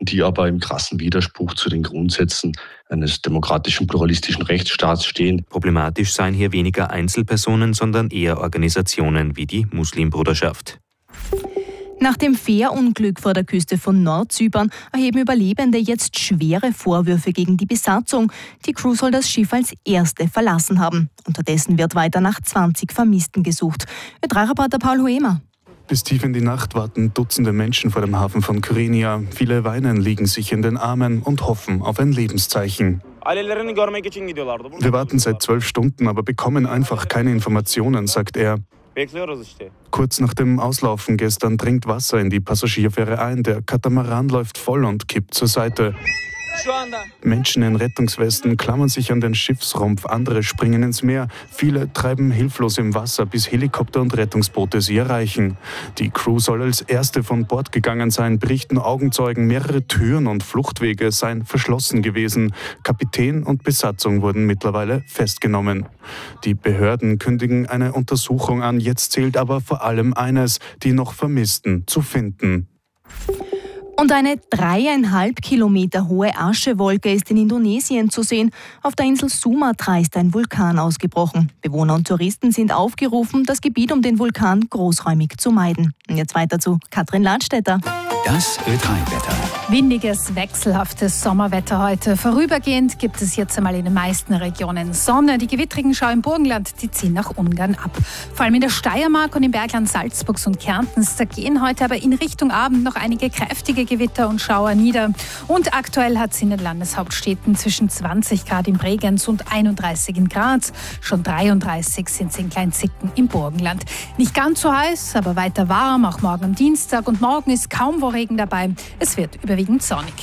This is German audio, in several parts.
die aber im krassen Widerspruch zu den Grundsätzen eines demokratischen, pluralistischen Rechtsstaats stehen. Problematisch seien hier weniger Einzelpersonen, sondern eher Organisationen wie die Muslimbruderschaft. Nach dem Fährunglück vor der Küste von Nordzypern erheben Überlebende jetzt schwere Vorwürfe gegen die Besatzung. Die Crew soll das Schiff als erste verlassen haben. Unterdessen wird weiter nach 20 Vermissten gesucht. Ö3-Reporter Paul Huemer. Bis tief in die Nacht warten Dutzende Menschen vor dem Hafen von Kyrenia. Viele weinen, liegen sich in den Armen und hoffen auf ein Lebenszeichen. Wir warten seit 12 Stunden, aber bekommen einfach keine Informationen, sagt er. Kurz nach dem Auslaufen gestern dringt Wasser in die Passagierfähre ein. Der Katamaran läuft voll und kippt zur Seite. Menschen in Rettungswesten klammern sich an den Schiffsrumpf, andere springen ins Meer. Viele treiben hilflos im Wasser, bis Helikopter und Rettungsboote sie erreichen. Die Crew soll als erste von Bord gegangen sein, berichten Augenzeugen. Mehrere Türen und Fluchtwege seien verschlossen gewesen. Kapitän und Besatzung wurden mittlerweile festgenommen. Die Behörden kündigen eine Untersuchung an. Jetzt zählt aber vor allem eines: die noch Vermissten zu finden. Und eine 3,5 Kilometer hohe Aschewolke ist in Indonesien zu sehen. Auf der Insel Sumatra ist ein Vulkan ausgebrochen. Bewohner und Touristen sind aufgerufen, das Gebiet um den Vulkan großräumig zu meiden. Und jetzt weiter zu Katrin Ladstätter. Das Ö3-Wetter. Windiges, wechselhaftes Sommerwetter heute. Vorübergehend gibt es jetzt einmal in den meisten Regionen Sonne. Die gewittrigen Schauer im Burgenland, die ziehen nach Ungarn ab. Vor allem in der Steiermark und im Bergland Salzburgs und Kärntens, da gehen heute aber in Richtung Abend noch einige kräftige Gewitter und Schauer nieder. Und aktuell hat es in den Landeshauptstädten zwischen 20 Grad in Bregenz und 31 in Graz. Schon 33 sind es in Kleinzicken im Burgenland. Nicht ganz so heiß, aber weiter warm, auch morgen am Dienstag. Und morgen ist kaum wo Regen dabei. Es wird überwiegend sonnig.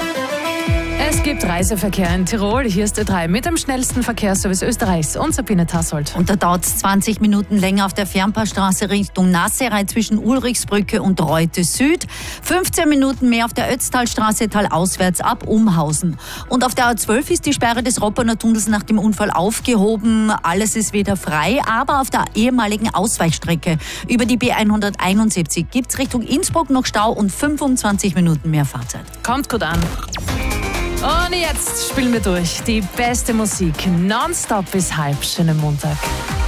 Es gibt Reiseverkehr in Tirol. Hier ist Ö3 mit dem schnellsten Verkehrsservice Österreichs und Sabine Tassold. Und da dauert es 20 Minuten länger auf der Fernpassstraße Richtung Nasserei zwischen Ulrichsbrücke und Reute Süd. 15 Minuten mehr auf der Ötztalstraße talauswärts ab Umhausen. Und auf der A12 ist die Sperre des Roppener Tunnels nach dem Unfall aufgehoben. Alles ist wieder frei, aber auf der ehemaligen Ausweichstrecke über die B171 gibt es Richtung Innsbruck noch Stau und 25 Minuten mehr Fahrzeit. Kommt gut an. Und jetzt spielen wir durch. Die beste Musik nonstop bis halb. Schönen Montag.